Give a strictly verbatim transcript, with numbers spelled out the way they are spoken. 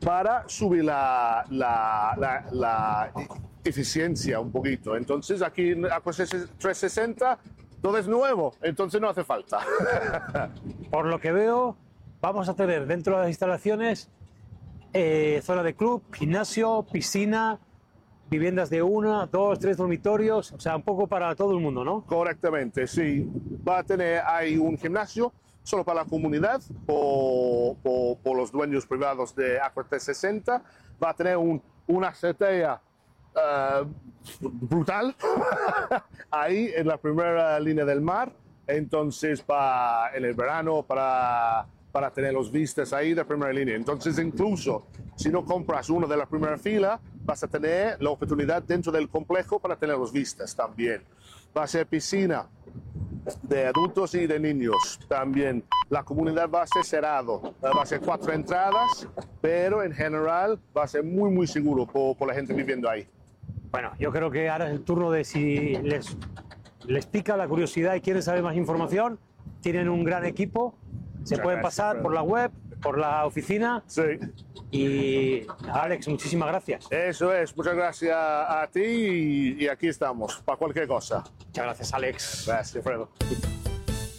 para subir la, la, la, la eficiencia un poquito. Entonces aquí en Aqua trescientos sesenta todo es nuevo, entonces no hace falta. Por lo que veo, vamos a tener dentro de las instalaciones eh, zona de club, gimnasio, piscina, viviendas de una, dos, tres dormitorios, o sea, un poco para todo el mundo, ¿no? Correctamente, sí. Va a tener ahí un gimnasio solo para la comunidad, por, por, por los dueños privados de Aqua trescientos sesenta. Va a tener un, una azotea uh, brutal ahí en la primera línea del mar. Entonces, para, en el verano, para, para tener los vistas ahí de primera línea. Entonces, incluso si no compras uno de la primera fila, vas a tener la oportunidad dentro del complejo para tener los vistas también. Va a ser piscina de adultos y de niños también. La comunidad va a ser cerrado, va a ser cuatro entradas, pero en general va a ser muy muy seguro por, por la gente viviendo ahí. Bueno, yo creo que ahora es el turno de si les, les pica la curiosidad y quieren saber más información, tienen un gran equipo, se Muchas pueden gracias, pasar Fred. por la web, por la oficina. Sí. Y Alex, muchísimas gracias. Eso es, muchas gracias a ti y, y aquí estamos, para cualquier cosa. Muchas gracias, Alex. Gracias, Fredo.